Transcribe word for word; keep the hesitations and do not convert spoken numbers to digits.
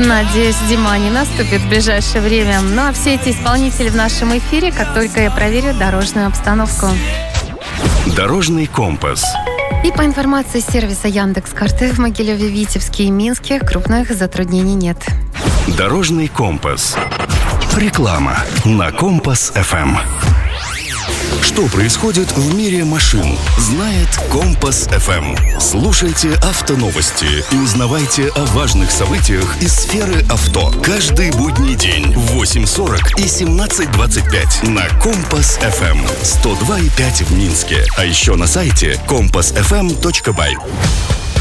Надеюсь, зима не наступит в ближайшее время. Ну а все эти исполнители в нашем эфире, как только я проверю дорожную обстановку. Дорожный компас. И по информации сервиса Яндекс.Карты в Могилеве, Витебске и Минске крупных затруднений нет. Дорожный компас. Реклама на Компас-ФМ. Что происходит в мире машин, знает Компас-ФМ. Слушайте автоновости и узнавайте о важных событиях из сферы авто. Каждый будний день в восемь сорок и семнадцать двадцать пять на Компас-ФМ. сто два и пять в Минске. А еще на сайте компас эф эм точка бай.